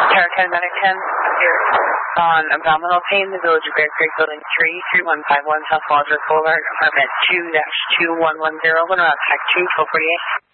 Paramedic 10. Here. On abdominal pain, the Village of Bear Creek, Building 3, 3151 South Walter Boulevard, apartment 2-2110, Winter Pack 2, 1248.